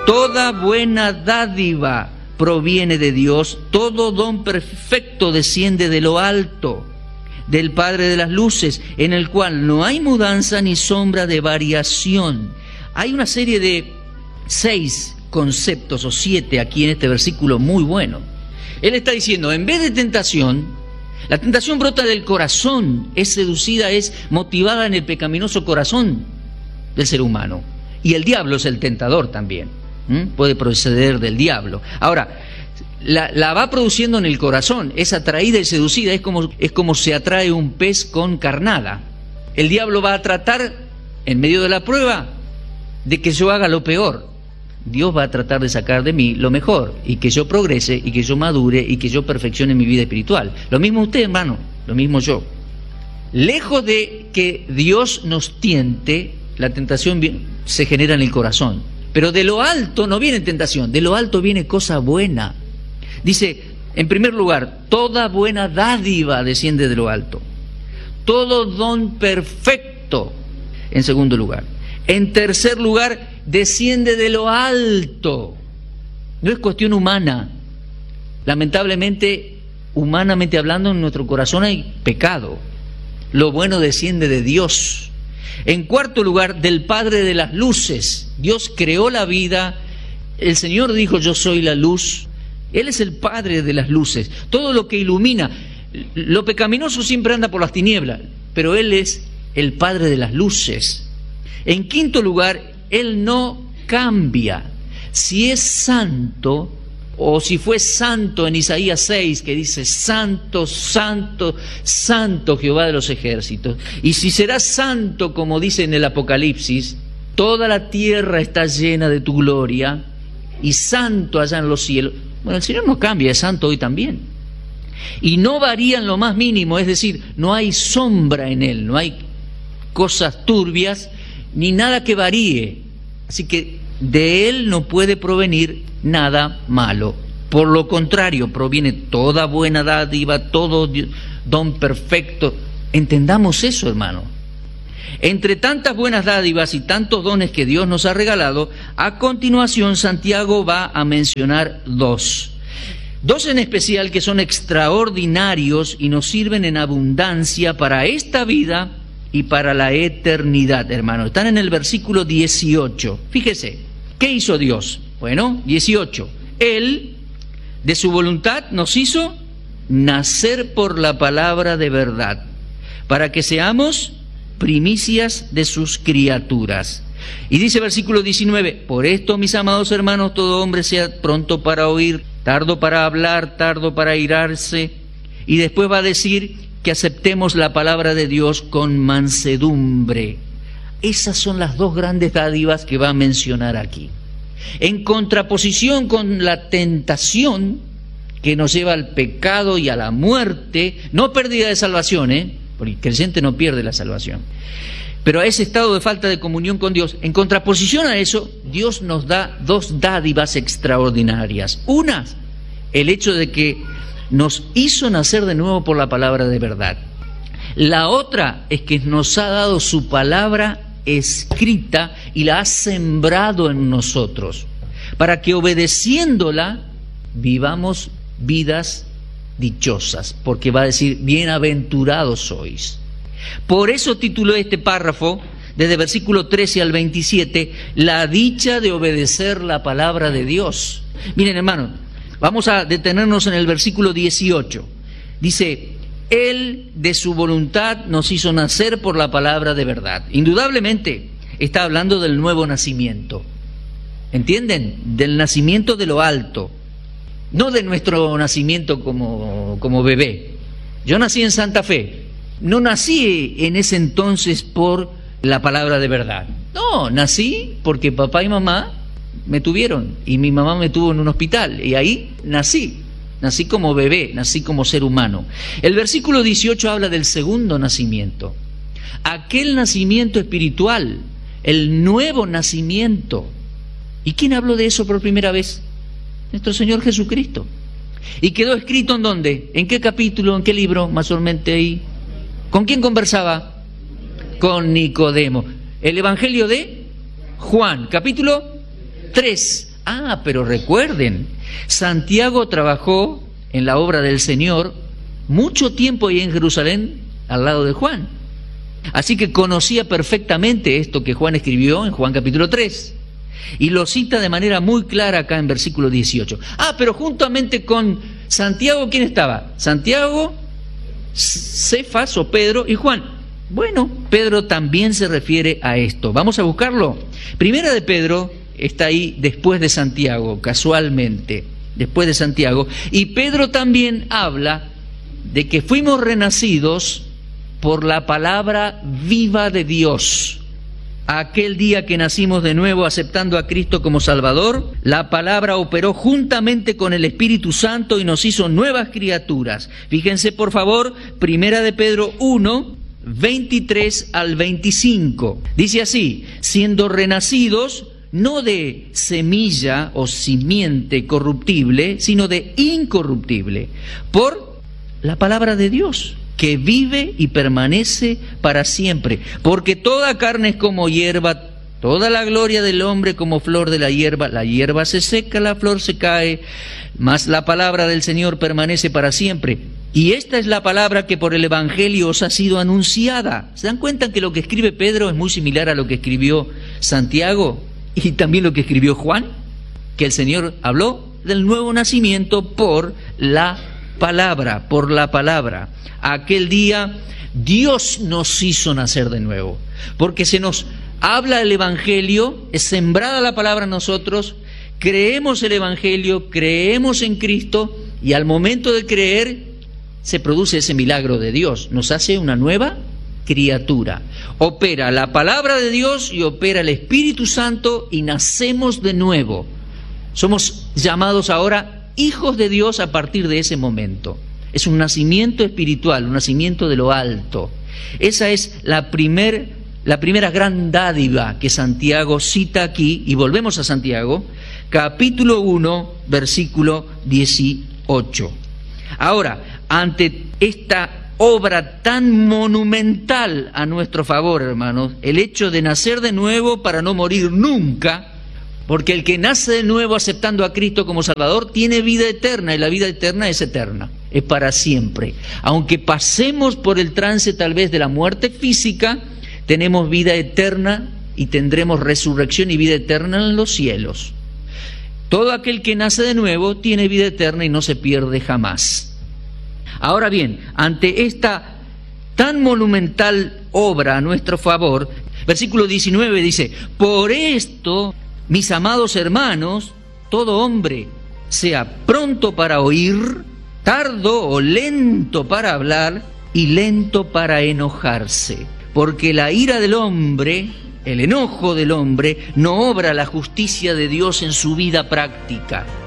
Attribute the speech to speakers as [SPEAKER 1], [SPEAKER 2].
[SPEAKER 1] Toda buena dádiva proviene de Dios, todo don perfecto desciende de lo alto, del Padre de las luces, en el cual no hay mudanza ni sombra de variación. Hay una serie de 6 conceptos o 7 aquí en este versículo muy bueno. Él está diciendo, en vez de tentación, la tentación brota del corazón, es seducida, es motivada en el pecaminoso corazón del ser humano. Y el diablo es el tentador también. Puede proceder del diablo. Ahora, la va produciendo en el corazón, es atraída y seducida, es como se atrae un pez con carnada. El diablo va a tratar, en medio de la prueba, de que yo haga lo peor. Dios va a tratar de sacar de mí lo mejor, y que yo progrese, y que yo madure, y que yo perfeccione mi vida espiritual. Lo mismo usted, hermano, lo mismo yo. Lejos de que Dios nos tiente, la tentación se genera en el corazón. Pero de lo alto no viene tentación, de lo alto viene cosa buena. Dice, en primer lugar, toda buena dádiva desciende de lo alto. Todo don perfecto, en segundo lugar. En tercer lugar, desciende de lo alto. No es cuestión humana. Lamentablemente, humanamente hablando, en nuestro corazón hay pecado. Lo bueno desciende de Dios. En cuarto lugar, del Padre de las luces. Dios creó la vida. El Señor dijo, yo soy la luz. Él es el Padre de las luces. Todo lo que ilumina. Lo pecaminoso siempre anda por las tinieblas, pero Él es el Padre de las luces. En quinto lugar, Él no cambia. Si es santo, o si fue santo en Isaías 6, que dice, santo, santo, santo Jehová de los ejércitos. Y si será santo, como dice en el Apocalipsis, toda la tierra está llena de tu gloria, y santo allá en los cielos. Bueno, el Señor no cambia, es santo hoy también. Y no varía en lo más mínimo, es decir, no hay sombra en Él, no hay cosas turbias, ni nada que varíe. Así que de Él no puede provenir nada malo. Por lo contrario, proviene toda buena dádiva, todo don perfecto. Entendamos eso, hermano. Entre tantas buenas dádivas y tantos dones que Dios nos ha regalado, a continuación Santiago va a mencionar 2. 2 en especial que son extraordinarios y nos sirven en abundancia para esta vida y para la eternidad, hermano. Están en el versículo 18. Fíjese, ¿qué hizo Dios? Bueno, 18. Él, de su voluntad, nos hizo nacer por la palabra de verdad, para que seamos primicias de sus criaturas. Y dice versículo 19, por esto, mis amados hermanos, todo hombre sea pronto para oír, tardo para hablar, tardo para airarse. Y después va a decir que aceptemos la palabra de Dios con mansedumbre. Esas son las 2 grandes dádivas que va a mencionar aquí. En contraposición con la tentación que nos lleva al pecado y a la muerte, no pérdida de salvación, porque el creyente no pierde la salvación, pero a ese estado de falta de comunión con Dios, en contraposición a eso, Dios nos da 2 dádivas extraordinarias. Una, el hecho de que nos hizo nacer de nuevo por la palabra de verdad. La otra es que nos ha dado su palabra escrita y la ha sembrado en nosotros, para que obedeciéndola vivamos vidas dichosas, porque va a decir, bienaventurados sois. Por eso tituló este párrafo, desde versículo 13 al 27, la dicha de obedecer la palabra de Dios. Miren, hermanos, vamos a detenernos en el versículo 18. Dice, Él de su voluntad nos hizo nacer por la palabra de verdad. Indudablemente está hablando del nuevo nacimiento. ¿Entienden? Del nacimiento de lo alto. No de nuestro nacimiento como bebé. Yo nací en Santa Fe. No nací en ese entonces por la palabra de verdad. No, nací porque papá y mamá me tuvieron. Y mi mamá me tuvo en un hospital. Y ahí nací. Nací como bebé, nací como ser humano. El versículo 18 habla del segundo nacimiento. Aquel nacimiento espiritual, el nuevo nacimiento. ¿Y quién habló de eso por primera vez? Nuestro Señor Jesucristo. ¿Y quedó escrito en dónde? ¿En qué capítulo? ¿En qué libro? Más o menos ahí. ¿Con quién conversaba? Con Nicodemo. El Evangelio de Juan, capítulo 3. Pero recuerden, Santiago trabajó en la obra del Señor mucho tiempo ahí en Jerusalén, al lado de Juan. Así que conocía perfectamente esto que Juan escribió en Juan capítulo 3. Y lo cita de manera muy clara acá en versículo 18. Pero juntamente con Santiago, ¿quién estaba? Santiago, Cefas o Pedro y Juan. Bueno, Pedro también se refiere a esto. Vamos a buscarlo. Primera de Pedro está ahí después de Santiago, casualmente, después de Santiago. Y Pedro también habla de que fuimos renacidos por la palabra viva de Dios. Aquel día que nacimos de nuevo aceptando a Cristo como Salvador, la palabra operó juntamente con el Espíritu Santo y nos hizo nuevas criaturas. Fíjense por favor, Primera de Pedro 1, 23 al 25. Dice así: siendo renacidos no de semilla o simiente corruptible, sino de incorruptible, por la palabra de Dios, que vive y permanece para siempre. Porque toda carne es como hierba, toda la gloria del hombre como flor de la hierba se seca, la flor se cae, mas la palabra del Señor permanece para siempre. Y esta es la palabra que por el Evangelio os ha sido anunciada. ¿Se dan cuenta que lo que escribe Pedro es muy similar a lo que escribió Santiago y también lo que escribió Juan? Que el Señor habló del nuevo nacimiento por la palabra, por la palabra. Aquel día Dios nos hizo nacer de nuevo, porque se nos habla el Evangelio, es sembrada la palabra en nosotros, creemos el Evangelio, creemos en Cristo, y al momento de creer se produce ese milagro de Dios, nos hace una nueva criatura. Opera la palabra de Dios y opera el Espíritu Santo y nacemos de nuevo. Somos llamados ahora hijos de Dios a partir de ese momento. Es un nacimiento espiritual, un nacimiento de lo alto. Esa es la primera gran dádiva que Santiago cita aquí, y volvemos a Santiago, capítulo 1, versículo 18. Ahora, ante esta obra tan monumental a nuestro favor, hermanos, el hecho de nacer de nuevo para no morir nunca, porque el que nace de nuevo aceptando a Cristo como Salvador tiene vida eterna, y la vida eterna es eterna, es para siempre. Aunque pasemos por el trance tal vez de la muerte física, tenemos vida eterna y tendremos resurrección y vida eterna en los cielos. Todo aquel que nace de nuevo tiene vida eterna y no se pierde jamás. Ahora bien, ante esta tan monumental obra a nuestro favor, versículo 19 dice: por esto, mis amados hermanos, todo hombre sea pronto para oír, tardo o lento para hablar y lento para enojarse, porque la ira del hombre, el enojo del hombre, no obra la justicia de Dios en su vida práctica.